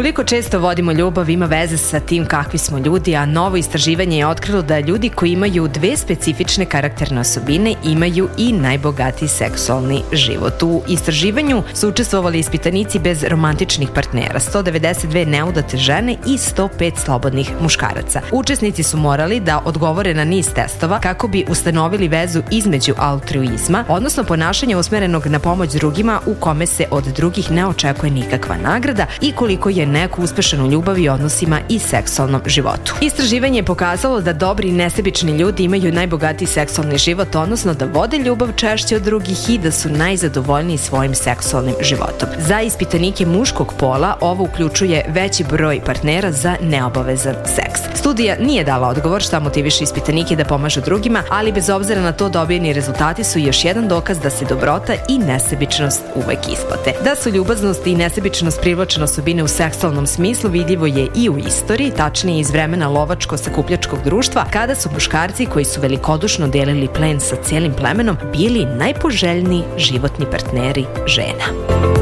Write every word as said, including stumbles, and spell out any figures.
Koliko često vodimo ljubav ima veze sa tim kakvi smo ljudi, a novo istraživanje je otkrilo da ljudi koji imaju dve specifične karakterne osobine imaju i najbogatiji seksualni život. U istraživanju su učestvovali ispitanici bez romantičnih partnera, sto devedeset dve neudate žene i sto pet slobodnih muškaraca. Učesnici su morali da odgovore na niz testova kako bi ustanovili vezu između altruizma, odnosno ponašanja usmerenog na pomoć drugima u kome se od drugih ne očekuje nikakva nagrada i koliko je neko uspešan u ljubavi, odnosima i seksualnom životu. Istraživanje je pokazalo da dobri i nesebični ljudi imaju najbogatiji seksualni život, odnosno da vode ljubav češće od drugih i da su najzadovoljniji svojim seksualnim životom. Za ispitanike muškog pola ovo uključuje veći broj partnera za neobavezan seks. Studija nije dala odgovor šta motiviše ispitanike da pomažu drugima, ali bez obzira na to dobijeni rezultati su još jedan dokaz da se dobrota i nesebičnost uvek isplate. Da su ljubaznost i nesebičnost privlačene osobine u seksualnom smislu vidljivo je i u istoriji, tačnije iz vremena lovačko-sakupljačkog društva, kada su muškarci koji su velikodušno delili plen sa cijelim plemenom bili najpoželjniji životni partneri žena.